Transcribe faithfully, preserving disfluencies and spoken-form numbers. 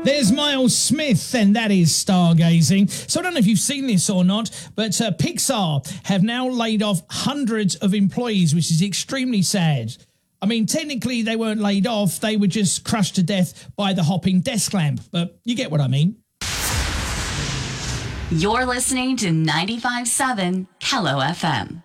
There's Miles Smith, and that is Stargazing. So I don't know if you've seen this or not, but uh, Pixar have now laid off hundreds of employees, which is extremely sad. I mean, technically they weren't laid off. They were just crushed to death by the hopping desk lamp. But you get what I mean. You're listening to ninety-five point seven Kello F M.